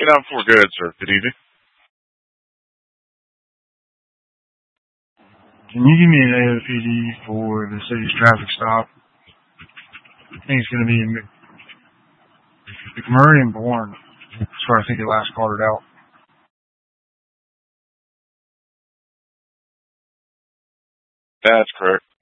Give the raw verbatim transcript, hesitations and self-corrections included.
Get out for good, sir. Good evening. Can you give me an A O P D for the city's traffic stop? I think it's going to be in McMurray and Bourne. That's where I think it last called it out. That's correct.